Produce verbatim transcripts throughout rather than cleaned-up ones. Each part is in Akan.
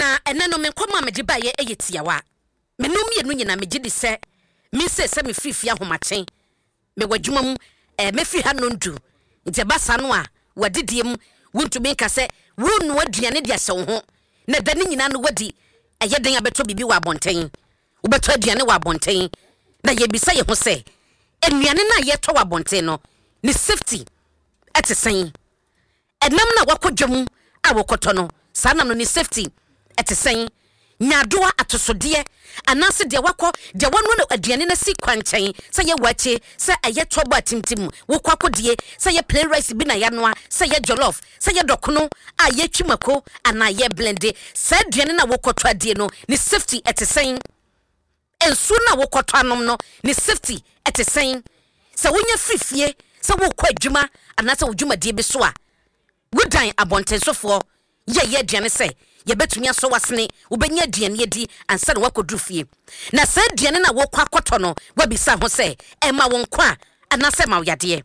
na ene no me nkoma me giba ye eyetiawa me no me no nyina me gidi se me se se me free fia homachen me wadwuma mu eh me free ha no ndu nti basa no a wadidiem wontumi nka se wo no aduane de ahyɛ wo ho na da ne nyina no wadi eye den abeto bibi wa abonten wo beto aduane wa abonten na ye bisa ye ho se aduane na ye to wa abonten no ni safety etesen enam na wakodwam a wokoto no sanam no ni safety etesen nyadoa atosode anase de wakọ de wonu na aduane na si kwanchen se ye wache se eye tobo atimtim wo kwakodie se ye plain rice bi na ya noa se ye jollof se ye dokono a ye twimako ana ye blende se aduane na wokoto adie no ni safety etesen ensu na wokoto anom no ni safety etesen se wonya frifie se wo kwa adwuma anase wo dwuma die bi so a wodan abontensofo ye ye aduane se ye betumi aso wasene wobenya aduane ye di ansa na wakodu fie na sa aduane na wo kwa koto no wabisa ho se e ma won kwa anase ma yade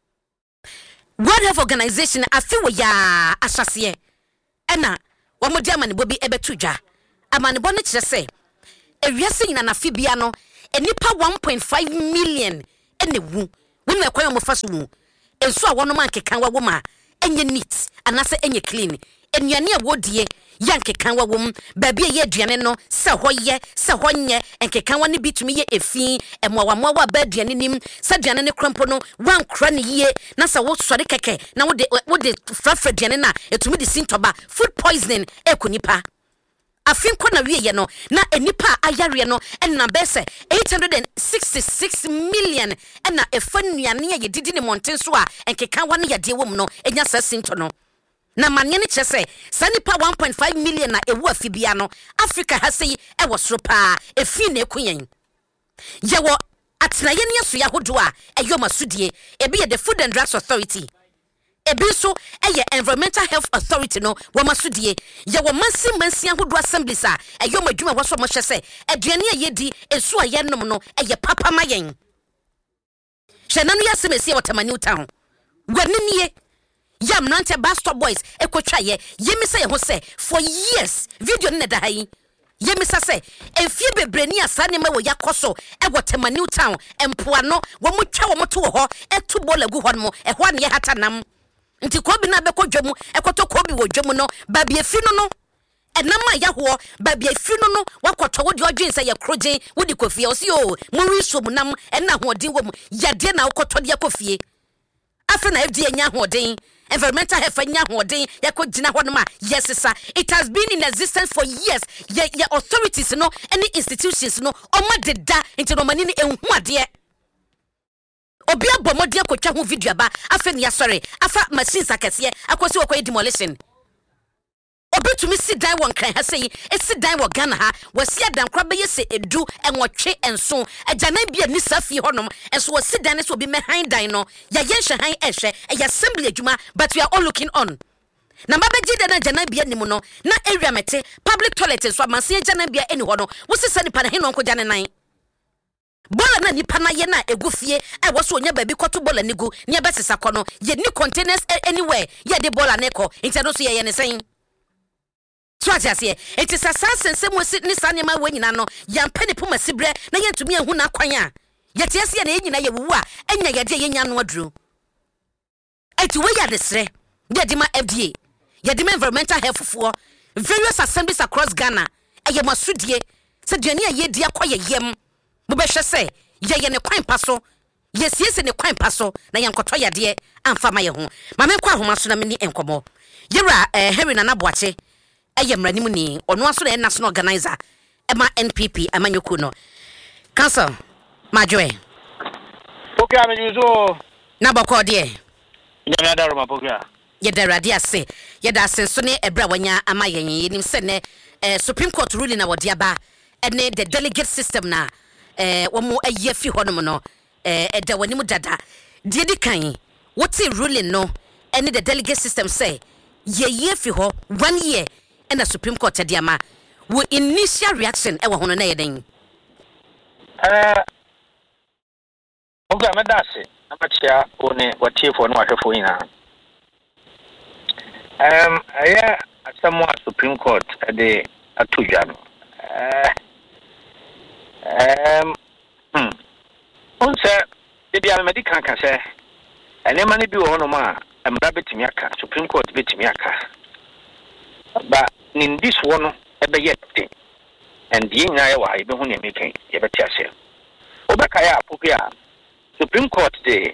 World Health Organization afi wo ya asase ena wo modi amane bobi ebetu dwa amane bo ne kire se ewiase nyina na fi bia no enipa one point five million ene wu wo me kwa mo faso wu enso a wono man kekan wa wo ma enye neat anase enye clean enuane a wodie yankekan wa wom baabi ye aduane no se hoye se honye enkekan wa ne bitumi ye efi emwawa wa ba aduane nim se aduane ne krompo no wan kra ne ye na se wo sori keke na wo de wo de frafra aduane na etumi de sintoba food poisoning ekonipa afin ko na wiye no na enipa ayare no enna bese eight hundred sixty-six million enna efanuane ye didi ne monten so a enkekan wa ne yade wom no enya sa sinto no na manye ne kyese sanipa one point five million na ewu afibia no Africa ha sei e wo soro pa efi na ekuyen ye wo atena ye ne so ya hodo a eyo masudie ebi ye the Food and Drugs Authority ebi so eye Environmental Health Authority no wo masudie ye wo mansi mansi hodo assemblies a eyo madwuma wo so mo hyese aduane a ye di esu a ye nom no eye papa mayen hyenanu ya semesi wo tamani utan wanenie Yam nante Bastard Boys ekotwa ye yemisa ye ho se for years video ne da hayi yemisa se enfie bebreni asane ma wo yakoso e wotema New Town empoa no wo mutwa wo moto ho etu bola gu ho no e ho ne ye hata nam nti ko bi na be kodwamu ekoto ko bi wo dwamu no ba bi efi no no enam a ya ho ba bi efi no no wakoto wo de odwen se ye krogen wo di kofie o si o mo wi so mu nam enna ho odin wo mu yade na wakoto de kofie afa na F D A nya ho odin Environmental Health nya hoden yakogina ho no ma yes sir it has been in existence for years ye, ye authorities no any institutions no oma deda into no mani ni enhu ade obi abomode akotwa ho video ba afa ni sorry afa machines akese akosi okoye demolition obi tumi si dan won kan ha sei esi dan wo Ghana ha wasi adan kra be yese edu enwotwe enso agana bia ni safi honom enso wasi dan so obi me han dan no ya yenhwe han ehwe e assembly adwuma but we are all looking on na mabeji dan agana bia nim no na area mete public toilet so amanse agana bia eni ho no wosi sani pa na hen nko gane nan bola na nipa na ye na egufie e wo so onya ba bi koto bola nigu ne abesesa kono ye ni containers anywhere ye de bola ne ko intendo so ye ye ne sen so asiase it is a sense mo sit ni sanema wanyina no yampene poma sibre na yentumi ehu na kwan a yetiase na enyina ye wuwu a enya yede ye nya no aduru eti we ya desre ye dima F D A ye dima Environmental Health for various assemblies across Ghana eye masudie se duane a ye di akoye yem mo be hwe se ye ye ne kwan paso ye siese ne kwan paso na yankoto yade amfa ma ye ho ma me kwa homa so na me ni enkomo yera eh Henry Nana Boache ayemrani mu ni ono aso na national organizer ema N P P amanyoku no council majoe pokia me yuzo na boko de nyame adaro ma pokia ye da rade ase ye da senso ne ebra wanya amayen yenim se ne eh, Supreme Court ruling na wode aba ene the delegate system na eh wo mo aye fi honom no eh eda wani mu dada die di kan what ruling no ene the delegate system say ye ye fi ho one year and the Supreme Court diama wo initial reaction e wo hono na yeden eh oga medase amatia one watiefo no ahwefo ina um aya asamo Supreme Court de ato dwa no eh em hm on sɛ de bia me di kan ka sɛ enema ne bi wɔ no ma amra betimi aka Supreme Court betimi aka ba nindis wɔ no ɛbɛyɛ te and the nyaya wa ibe hu ne mekan ye beti ase obeka ya apopia Supreme Court de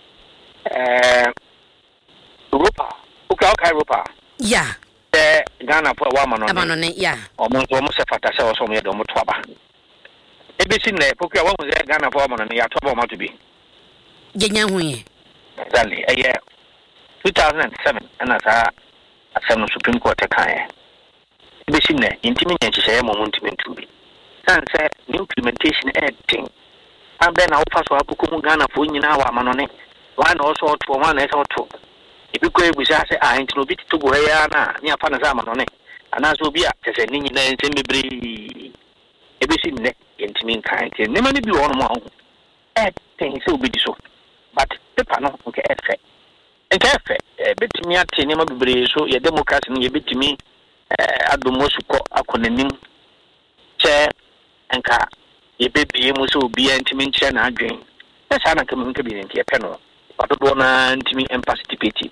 eh Europa uka uka Europa yeah eh Ghana for wa mano amano ne yeah omo omo se fata se so me de omo to aba ebesi na popia wa hu ze Ghana for wa mano ne ya to aba omo to bi yenya hu ye exactly eh two thousand seven ana sa asem no Supreme Court kan besi na intimi nyanchise mo ntimi ntubi san se implementation editing abe na ofa so abuku mu Ghana fo nyina wa manone wa na oso oto wa na eso oto ebi ko ebusa se a ntino bi to go ya na ni afa na za manone ana so bi a tese ni nyina nsem bebre ebesi ne intimi nkan ke ne mani bi wo no mo ahu editing se obi di so but paper no nke efe nke efe betimi ate ne ma bebre so ye democracy no ye betimi eh adomosuko akonanim che enka yebebie mu so obi antimi nche na adwen esa na kam nka bi nti epe no wadodo na antimi participate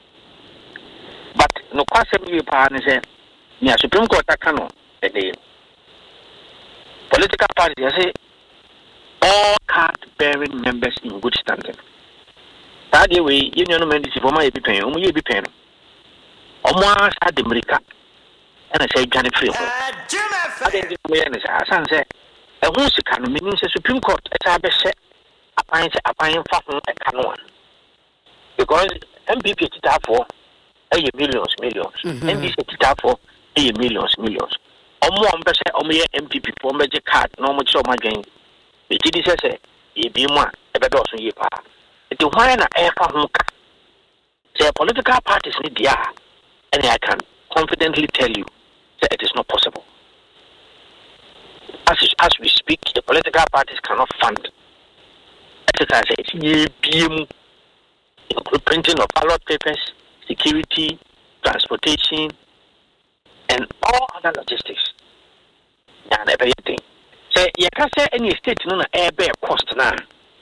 but no kwasem yi pa ne se ni Supreme Court aka no ede political parties say all card bearing members in good standing that the way you know men for my epipen um ye epipen omo asa de America and I say Johnny Free. I didn't know any say a who sika no meaning say Supreme Court e ta be se apan se apan fa ho e ka no because M P P tita for e millions millions M P C tita for e millions millions omo am be se omo ye M P P for meje card no omo che omo adwen e gidi se se e bi mu a e be do so ye pa e de hwan na e fa ho ka say political parties ni dia and I can confidently tell you that it is not possible. As as we speak, the political parties cannot fund exercises, printing of ballot papers, security, transportation, and all other logistics. And everything. So you can say any state no air bear cost now.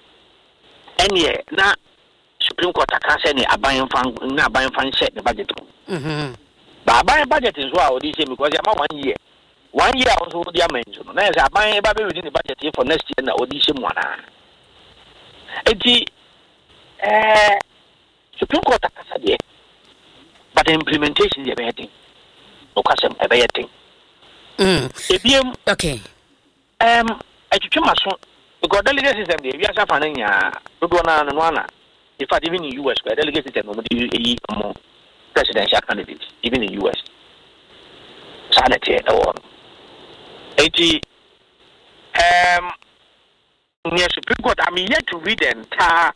Any na Supreme Court can say any abaying fan na abaying fan set the budget. Mhm. But abaying budget is why we say because you have one year. One year also the amendment. Now say abaying baby within the budget for next year na audition one. Enti eh Supreme Court can say but the implementation is a thing. No question a bad thing. Mm. Okay. Um I twitwa maso because delegate system dey we asa fa na nya dodo na no na in fact even in U S the delegate system no dey yi mo presidential candidates even in U S sanity e wo eighty um near Supreme Court I'm yet to read the entire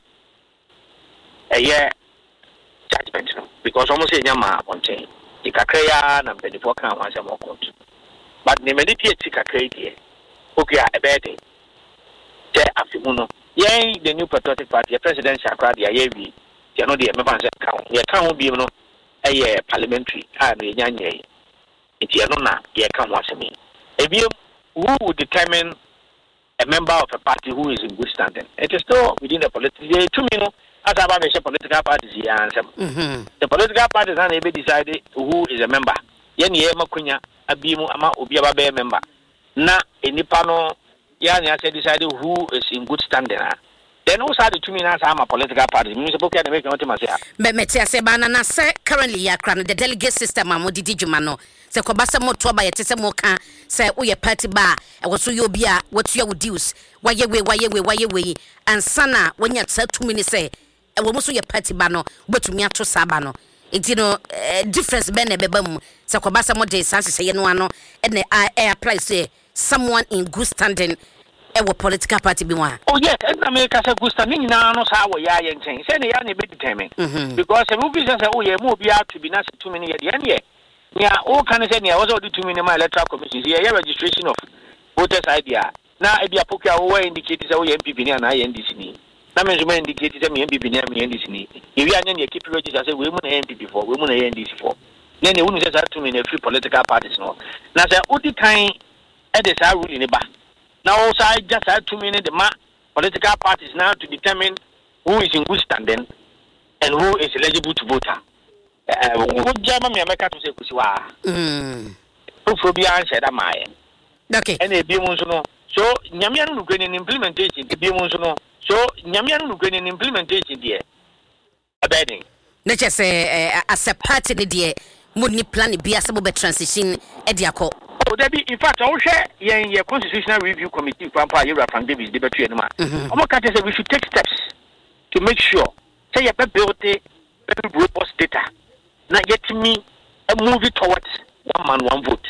a year judgment no because almost say nyama onten ikakreya na mpedifo kan wanse mo court but ne many tie tikakreya die okay a bad say afimuno yen the new patriotic party presidential crowd ya yewi you know the member say count ye kan ho bi no eh parliamentary a na nyanye enti e no na ye kan ho asemi ebiem who will determine a member of a party who is in good standing? It is still within the political to me no as about the political parties here answer. Mm-hmm. The political parties are able to decide who is a member. Yen ye makunya abimu ama obi aba be member. Na enipa no ya nya say decide who is in good standing. Then who said to me na say am a political party? Me suppose can make nothing say. Me me tia say ba na na say currently ya kra no the delegate system amodidi djuma no. Se ko basa moto ba yete se mo ka se wo ye party ba e wo so ye obi a wotua wo deals waye we waye we waye we ansana wonya tsa two minutes say e wo mo so ye party ba no betumi ato sa ba no enti no difference be na beba mu se ko basa mo de sanse se ye no ano e na I apply say someone in good standing e wo political party bi wa oh yes e na me ka say good standing na no sa wo ya ye nchen se ne ya na be determine because e wo say oh ye mo obi a to bi na se two minutes ye ye yeah, all can say near also do two minimum electoral commission. Here, registration of voters idea. Now, if you are poking away indicated as M P P and I N D C. Now, measurement indicated as M P P and I N D C. If you are keep register, say women M P P for women A N D C for. Then they wouldn't say that to me in a free political parties. No. Now, say, what the kind at the side ruling ba. Now, also, I just had two minutes the political parties now to determine who is in good standing and who is eligible to vote. What German America to say, Kusiwa? Mm. Phobia said, am I? Okay. And a Bimonsono. So, Yamian Ukrainian implementation, the Bimonsono. So, Yamian Ukrainian implementation, dear. A bedding. Let's just say, as a party, dear, Mudney plan be a suburban transition at the Ako. Oh, there be, in fact, I'll share your constitutional review committee, Pampa, Yura, and Davis, debate, and we should take steps to make sure, say, a better robust data, not yet me a movie towards one man, one vote.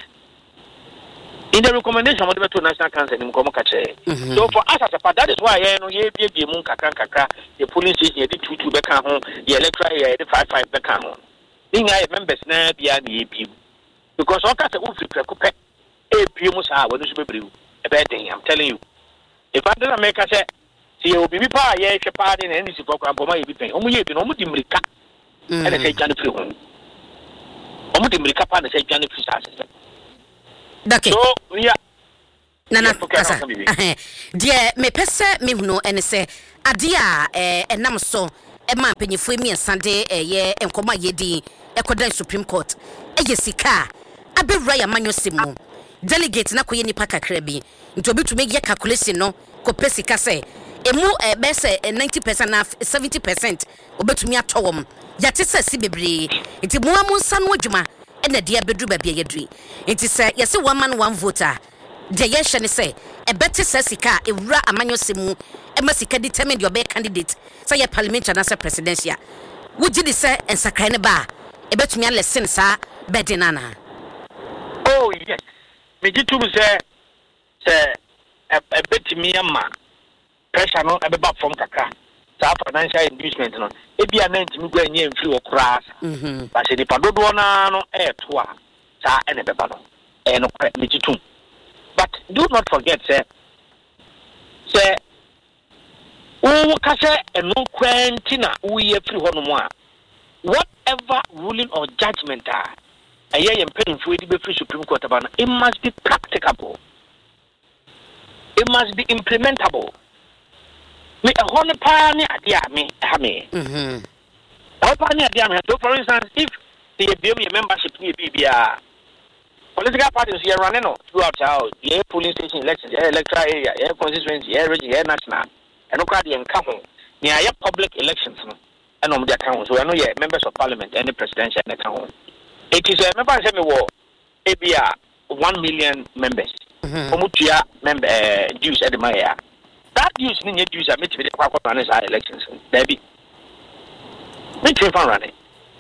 In the recommendation of the National Council in Komokache. So for us as a part, that is why I know ye be the Munka Kaka, the police station, the two to the Beckham, the electoral, the five five Beckham. Being I members now be an E P. Because all kinds of Ufi Precope, A P Musa, when you be a bad thing, I'm telling you. If I didn't make a say, see, you will be part, yes, a part in any program for my paying. Only you know, Mudimrika, and I say, Johnny Freeman. Omudimrika, and I say, Johnny Freeman. Okay. So we are Nana Kasa. Dear, me pesa me no and say, Adia, eh, and nam so, a man penny for me and Sunday, a year, and Koma Yedi, a Kodan Supreme Court, a Yesika, a be Raya Manu Simu, delegate Nakuyeni Paka Krebi, to be to make your calculation, no, Copesica say, a more a best a ninety percent of seventy percent, or bet to me at home, Yatissa Sibibri, it's a more son wajuma. And the dear bedroom baby a dream. It is a yes, one man, one voter. The yes, and say a better Sessica, a ra a manual simu, a massacre determined your best candidate, say a parliament and as a presidential. Would you say and Sakana bar? A bet me a lesson, sir, Bedinana. Oh, yes. Major to say, say a bet me a man. Pressure no a back from Kaka. Financial inducement no e bia na ntimi gwa nye mfiri okra mhm ba se nipa dodo na no e to a sa e ne beba no e no kwa mejitum. But do not forget say say o ka say e no kwantina wo ye firi ho no mo a whatever ruling or judgment are aye ye mpanyimfo edi be free Supreme Court about it must be practicable, it must be implementable. Me a honey pani adia me hame. Mhm. A pani adia me. So for instance, if the B M E membership ni B B A political parties here running no throughout our yeah polling station elections, yeah electoral area, yeah constituency, yeah region, yeah national, and no crowd and come near yeah public elections no. And on the account, so I know yeah members of parliament and the presidential account. It is a member say me wo A B A one million members. Mhm. Omutia member dues at the mayor. That use in your dues are made to be the Quack elections, baby. Make you fun running.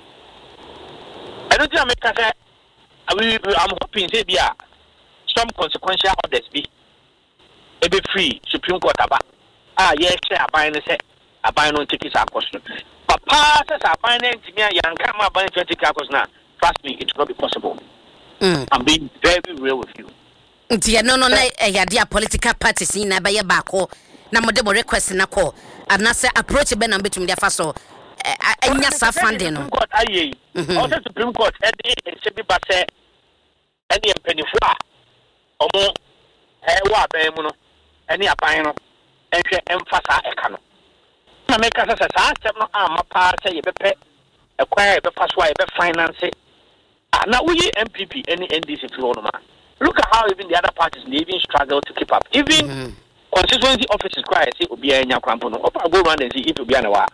I don't think I say, I'm hoping to be some consequential orders be a be free Supreme Court about. Ah, yes, I buy and say, I buy no tickets are question. But passes are buying to me, young come up buying twenty cards now. Trust me, it's not be possible. Mm. I'm being very real with you. Dear, no, no, no, a dear political parties in a bay back or number request in a call. And now say approach Ben and between their first or a yes, funding. Also, Supreme Court, and should be but say any penny flat or more. Eh, what, Bemuno, any apino, and emphasize a canoe. I make us as I said, no, I'm a party, acquire the first way, finance it. Now we M P P, any N D C Florida. Look at how even the other parties they even struggle to keep up. Even mm-hmm. constituency offices cry say Obi Anya Krampono. Opa go around and see if Obi Anawa.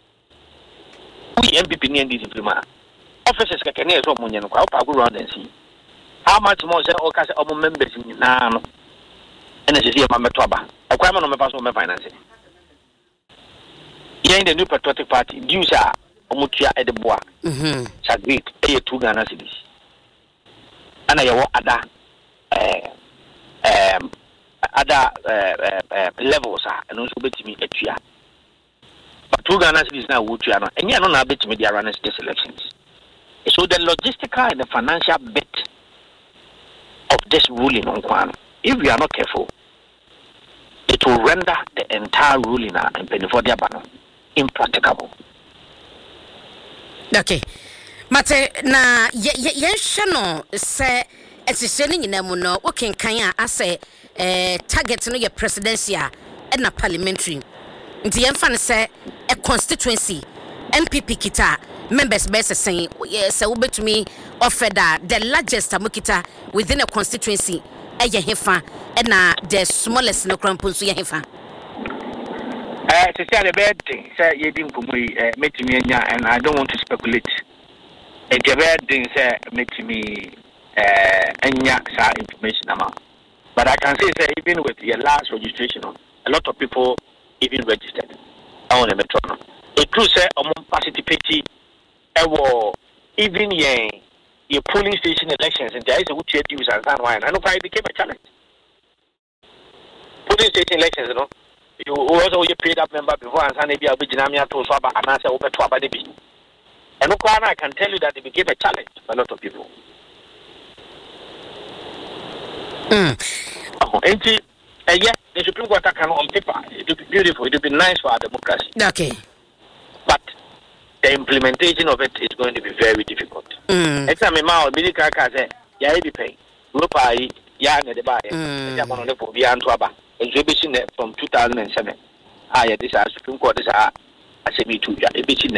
We M P P and this implement. Offices can near so money no Opa go around and see. How much more say all cast of members in Nano. And as you see Mama Toba. A crime on my personal financing. Here in the new patriotic party, dues are Omutia Edebois. Mm-hmm. Sagrit, a two Ghana cities. And I have other Uh, um, other uh, uh, levels are and also bet me at you. But two Ghana is now would you and you are not bet me the runners these elections. So the logistical and the financial bit of this ruling on Kwan, if we are not careful, it will render the entire ruling and Pennyfordia Banner impracticable. Okay. Mate na yɛnhwɛ no sɛ ɛhyehyɛ no nyinaa mu no wokenkan a asɛ eh, target no yɛ presidency a ɛna parliamentary nti yɛmfa no sɛ a constituency M P P kita members bɛsɛ sɛn sɛ wobɛtumi offer da the largest amokita within a constituency ɛyɛ hefa ɛna the smallest no krampo nso yɛ hefa. Eh, to say the bad thing, say you didn't come with me, and I don't want to speculate. It's a bad thing, say, make me any information amount. But I can say, say, even with your last registration, a lot of people even registered. I want to metro. It true, say, among participate, even your your polling station elections, and there is a good year use and why. I know why it became a challenge. Polling station elections, you know. You also you paid up member before and maybe I'll be Jinamia to Swaba and answer over to Abadibi. And I can tell you that it became a challenge for a lot of people. Mm. Oh, and uh, yeah, the Supreme Court can on paper. It would be beautiful, it would be nice for our democracy. Okay. But the implementation of it is going to be very difficult. Mm. Exam ma Billy Kaka said, yeah, be pay. Rupa ya ne de buy. Exam on the Pobia and Twaba. Exhibition from two thousand seven. Ah, yeah, this is Supreme Court is a semi two. Yeah, exhibition